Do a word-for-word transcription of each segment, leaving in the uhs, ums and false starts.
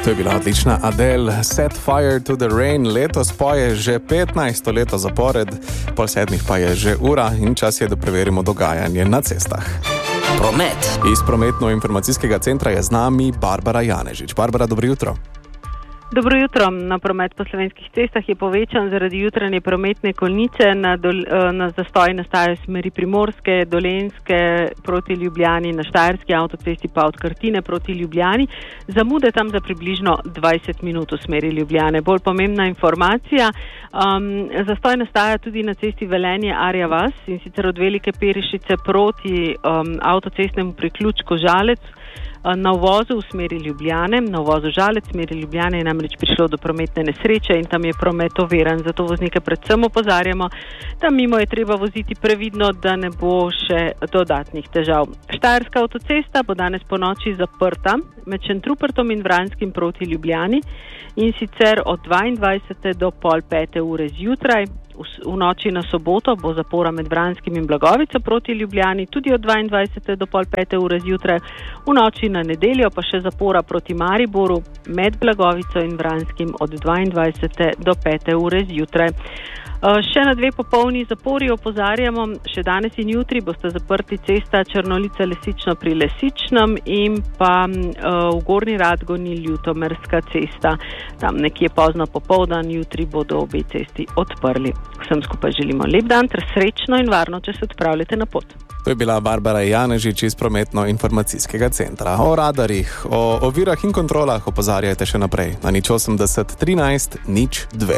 To je bila odlična Adele, Set Fire to the Rain. Letos poje že petnajsto leto zapored, pol sedmih pa je že ura in čas je, da preverimo dogajanje na cestah. Promet. Iz prometno-informacijskega centra je z nami Barbara Janežič. Barbara, dobro jutro. Dobro jutro. Na promet po slovenskih cestah je povečan zaradi jutranje prometne kolnice. Na, dol, na zastoj nastajajo smeri Primorske, Dolenjske proti Ljubljani, na Štajerski avtocesti pa od Krtine proti Ljubljani. Zamude tam za približno dvajset minut v smeri Ljubljane. Bolj pomembna informacija, um, zastoj nastaja tudi na cesti Velenje Arja Vas in sicer od Velike Perišice proti um, avtocestnemu priključku Žalec. Na uvozu v smeri Ljubljane, na uvozu Žalec v smeri Ljubljane je namreč prišlo do prometne nesreče in tam je promet oviran. Zato voznike predvsem opozarjamo, da mimo je treba voziti previdno, da ne bo še dodatnih težav. Štajerska avtocesta bo danes po noči zaprta med Šentrupertom in Vranskim proti Ljubljani in sicer od dvaindvajsete do pol pete ure zjutraj. V noči na soboto bo zapora med Vranskim in Blagovico proti Ljubljani tudi od dvaindvajsete do pol pete ure zjutraj. V noči na nedeljo pa še zapora proti Mariboru med Blagovico in Vranskim od dvaindvajsete do pete ure zjutraj. Še na dve popolni zapori opozarjamo, še danes in jutri boste zaprti cesta Črnolica Lesično pri Lesičnem in pa uh, v Gornji Radgoni Ljutomerska cesta. Tam nekje pozno popoldan, jutri bodo obe cesti odprli. Vsem skupaj želimo lep dan, ter srečno in varno, če se odpravljate na pot. To je bila Barbara Janežič iz prometno-informacijskega centra. O radarjih, o ovirah in kontrolah opozarjajte še naprej na nič osemdeset trinajst nič dve.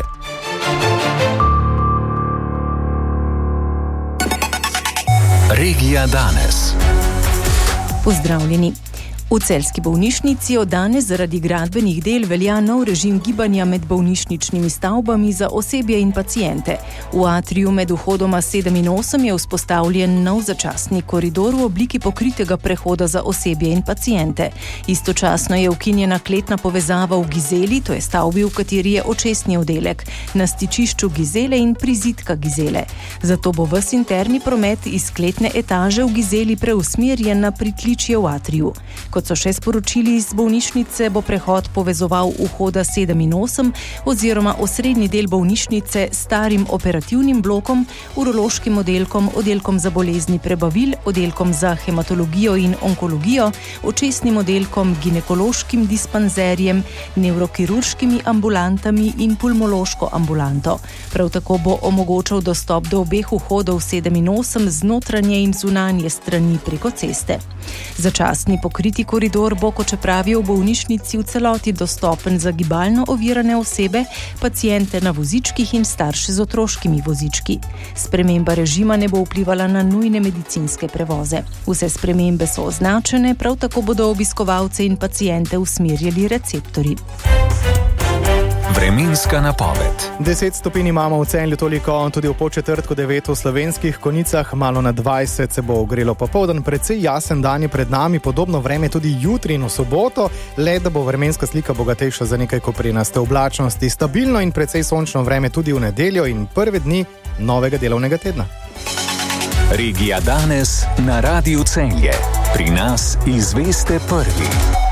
Regija danes. Pozdravljeni. V celjski bolnišnici od danes zaradi gradbenih del velja nov režim gibanja med bolnišničnimi stavbami za osebje in paciente. V atriju med vhodoma sedem in osem je vzpostavljen nov začasni koridor v obliki pokritega prehoda za osebje in paciente. Istočasno je ukinjena kletna povezava v Gizeli, to je stavbi, v kateri je očesni oddelek, na stičišču Gizele in prizidka Gizele. Zato bo ves interni promet iz kletne etaže v Gizeli preusmerjen na pritličje v atriju. Kot so še sporočili iz bolnišnice, bo prehod povezoval vhoda sedem in osem oziroma osrednji del bolnišnice s starim operativnim blokom, urološkim oddelkom, oddelkom za bolezni prebavil, oddelkom za hematologijo in onkologijo, očesnim oddelkom, ginekološkim dispanzerjem, nevrokirurškimi ambulantami in pulmološko ambulanto. Prav tako bo omogočal dostop do obeh vhodov sedem in osem z notranje in zunanje strani preko ceste. Začasni pokriti koridor bo, kot pravijo v bolnišnici, v celoti dostopen za gibalno ovirane osebe, paciente na vozičkih in starše z otroškimi vozički. Sprememba režima ne bo vplivala na nujne medicinske prevoze. Vse spremembe so označene, prav tako bodo obiskovalce in paciente usmerjali receptorji. Vremenska napoved. deset stopinj imamo v Celju, toliko tudi v Podčetrtku, devet v Slovenskih Konjicah, malo na dvajset se bo ogrelo popoldan, precej jasen dan je pred nami, podobno vreme tudi jutri in v soboto, le da bo vremenska slika bogatejša za nekaj koprenaste oblačnosti, stabilno in precej sončno vreme tudi v nedeljo in prve dni novega delovnega tedna. Regija danes na Radiu Celje. Pri nas izveste prvi.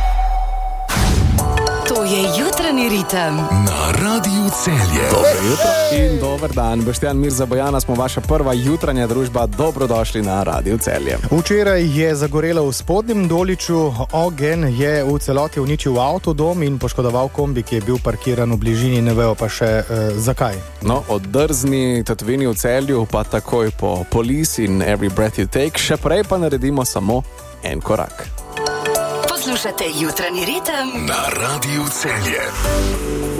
To je jutranji ritem na Radiu Celje. Dobro jutro in dober dan. Boštjan Mirza Bojana smo vaša prva jutranja družba. Dobrodošli na Radiu Celje. Včeraj je zagorelo v Spodnjem Doliču, ogenj je v celoti uničil avtodom in poškodoval kombi, ki je bil parkiran v bližini, ne vejo pa še eh, zakaj. No, od drzni tatvini v Celju pa takoj po Police in Every Breath You Take, še prej pa naredimo samo en korak. Poslušate jutranji ritem na Radiu Celje.